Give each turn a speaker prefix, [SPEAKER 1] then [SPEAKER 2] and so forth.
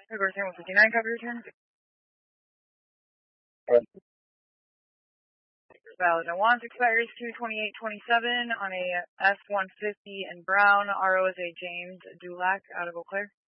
[SPEAKER 1] River 159, copy return. Valid. And once expires 2/28/27 on a S-150 in brown. RO is a James Dulac out of Eau Claire.